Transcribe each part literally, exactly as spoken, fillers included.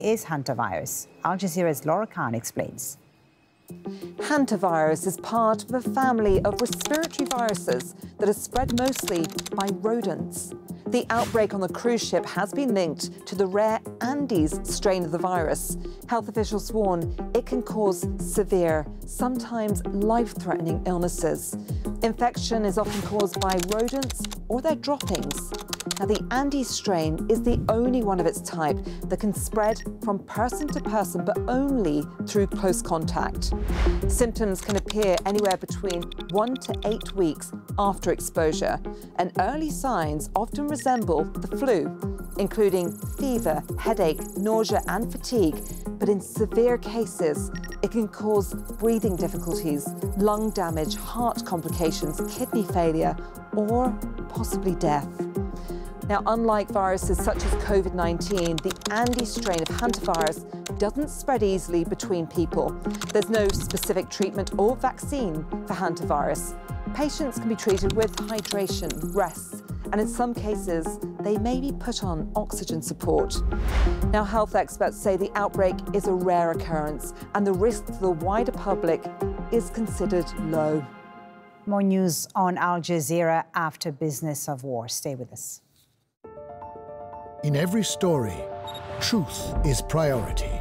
is hantavirus? Al Jazeera's Laura Khan explains. Hantavirus is part of a family of respiratory viruses that are spread mostly by rodents. The outbreak on the cruise ship has been linked to the rare Andes strain of the virus. Health officials warn it can cause severe, sometimes life-threatening illnesses. Infection is often caused by rodents or their droppings. Now, the Andes strain is the only one of its type that can spread from person to person, but only through close contact. Symptoms can appear anywhere between one to eight weeks after exposure, and early signs often resemble the flu, including fever, headache, nausea, and fatigue. But in severe cases, it can cause breathing difficulties, lung damage, heart complications, kidney failure, or possibly death. Now, unlike viruses such as COVID nineteen, the Andes strain of hantavirus doesn't spread easily between people. There's no specific treatment or vaccine for hantavirus. Patients can be treated with hydration, rest, and in some cases, they may be put on oxygen support. Now, health experts say the outbreak is a rare occurrence and the risk to the wider public is considered low. More news on Al Jazeera after Business of War. Stay with us. In every story, truth is priority.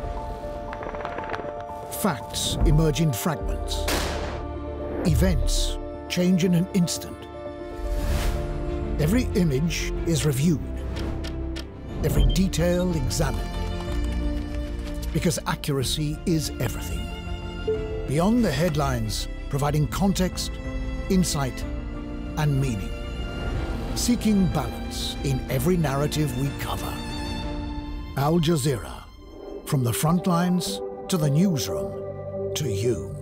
Facts emerge in fragments. Events change in an instant. Every image is reviewed. Every detail examined. Because accuracy is everything. Beyond the headlines, providing context, insight, and meaning. Seeking balance in every narrative we cover. Al Jazeera, from the front lines to the newsroom to you.